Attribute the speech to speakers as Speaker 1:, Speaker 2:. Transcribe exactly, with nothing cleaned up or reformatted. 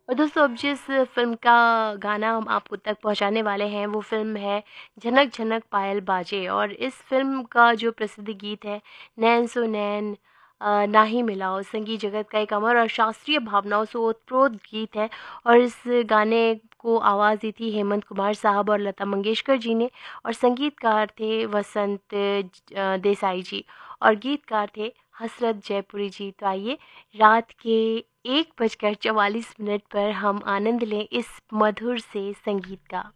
Speaker 1: और दोस्तों अब जिस फ़िल्म का गाना हम आप तक पहुँचाने वाले हैं वो फ़िल्म है झनक झनक पायल बाजे। और इस फ़िल्म का जो प्रसिद्ध गीत है नैन सो नैन अ, ना ही मिलाओ, संगीत जगत का एक अमर और शास्त्रीय भावनाओं से ओतप्रोत गीत है। और इस गाने को आवाज़ दी थी हेमंत कुमार साहब और लता मंगेशकर जी ने। और संगीतकार थे वसंत अ, देसाई जी और गीतकार थे हसरत जयपुरी जी। तो आइए रात के एक बजकर चवालीस मिनट पर हम आनंद लें इस मधुर से संगीत का।